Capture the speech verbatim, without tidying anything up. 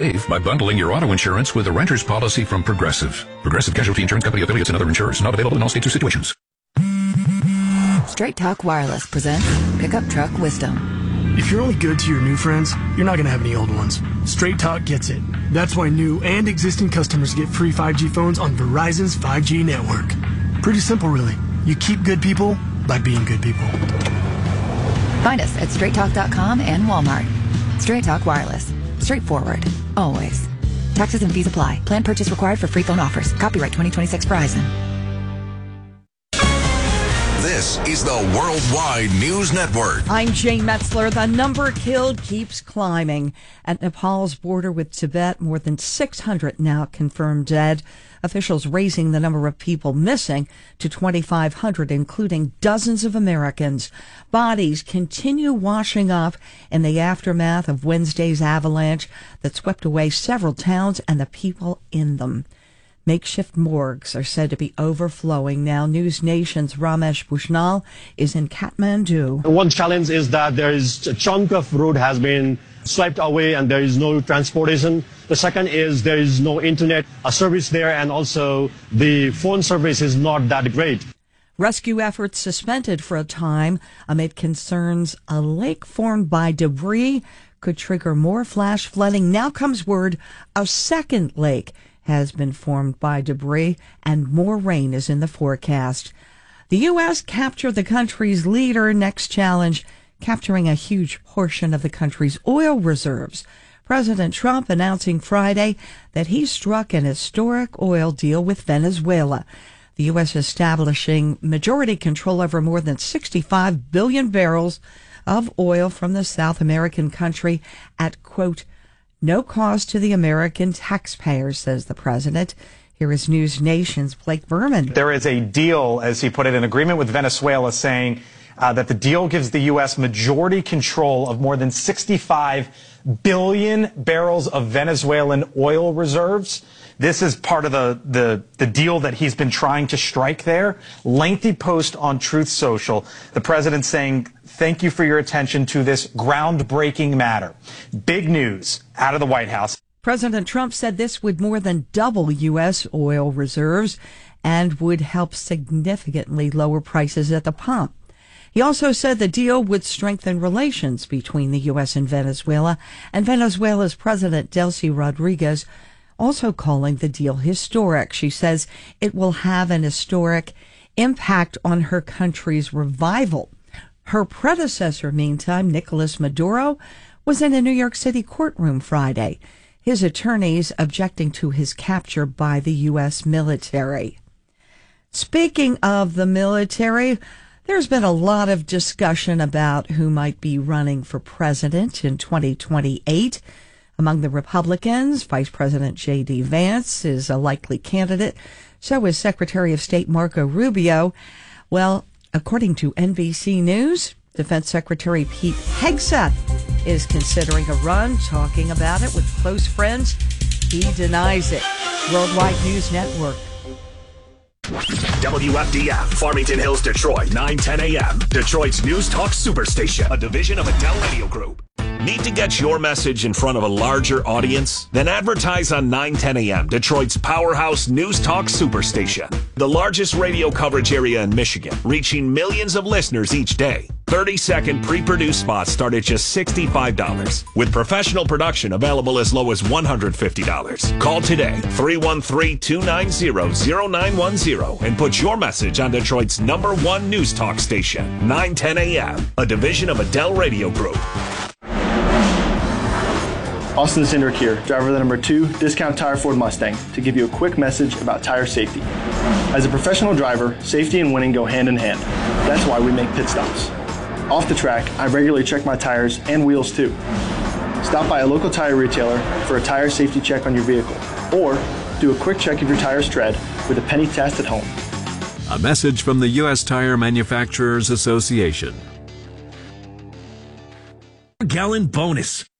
save by bundling your auto insurance with a renter's policy from Progressive. Progressive Casualty Insurance Company affiliates and other insurers. Not available in all states or situations. Straight Talk Wireless presents Pickup Truck Wisdom. If you're only good to your new friends, you're not going to have any old ones. Straight Talk gets it. That's why new and existing customers get free five G phones on Verizon's five G network. Pretty simple, really. You keep good people by being good people. Find us at straight talk dot com and Walmart. Straight Talk Wireless. Straightforward. Always. Taxes and fees apply. Plan purchase required for free phone offers. Copyright twenty twenty-six Verizon. This is the Worldwide News Network. I'm Jane Metzler. The number killed keeps climbing. At Nepal's border with Tibet, more than six hundred now confirmed dead. Officials raising the number of people missing to twenty-five hundred, including dozens of Americans. Bodies continue washing up in the aftermath of Wednesday's avalanche that swept away several towns and the people in them. Makeshift morgues are said to be overflowing now. News Nation's Ramesh Bushnell is in Kathmandu. One challenge is that there is a chunk of road has been swiped away and there is no transportation. The second is there is no internet service there, and also the phone service is not that great. Rescue efforts suspended for a time amid concerns a lake formed by debris could trigger more flash flooding. Now comes word a second lake has been formed by debris and more rain is in the forecast. The U S captured the country's leader. Next challenge, capturing a huge portion of the country's oil reserves. President Trump announcing Friday that he struck an historic oil deal with Venezuela. The U S establishing majority control over more than sixty-five billion barrels of oil from the South American country at, quote, no cost to the American taxpayer, says the president. Here is News Nation's Blake Berman. There is a deal, as he put it, an agreement with Venezuela saying uh, that the deal gives the U S majority control of more than sixty-five billion barrels of Venezuelan oil reserves. This is part of the, the, the deal that he's been trying to strike there. Lengthy post on Truth Social. The president saying, thank you for your attention to this groundbreaking matter. Big news out of the White House. President Trump said this would more than double U S oil reserves and would help significantly lower prices at the pump. He also said the deal would strengthen relations between the U S and Venezuela, and Venezuela's President Delcy Rodriguez also calling the deal historic. She says it will have an historic impact on her country's revival. Her predecessor, meantime, Nicolas Maduro, was in a New York City courtroom Friday, his attorneys objecting to his capture by the U S military. Speaking of the military, there's been a lot of discussion about who might be running for president in twenty twenty-eight. Among the Republicans, Vice President J D. Vance is a likely candidate. So is Secretary of State Marco Rubio. Well, according to N B C News, Defense Secretary Pete Hegseth is considering a run, talking about it with close friends. He denies it. Worldwide News Network. W F D F, Farmington Hills, Detroit, nine ten a.m. Detroit's News Talk Superstation, a division of Adele Radio Group. Need to get your message in front of a larger audience? Then advertise on nine ten a.m., Detroit's powerhouse News Talk Superstation. The largest radio coverage area in Michigan, reaching millions of listeners each day. thirty-second pre-produced spots start at just sixty-five dollars, with professional production available as low as one hundred fifty dollars. Call today, three one three, two nine zero, zero nine one zero, and put your message on Detroit's number one News Talk station, nine ten a.m., a division of Adele Radio Group. Austin Cindric here, driver of the number two Discount Tire Ford Mustang, to give you a quick message about tire safety. As a professional driver, safety and winning go hand in hand. That's why we make pit stops. Off the track, I regularly check my tires and wheels too. Stop by a local tire retailer for a tire safety check on your vehicle, or do a quick check of your tire's tread with a penny test at home. A message from the U S Tire Manufacturers Association. Gallon bonus.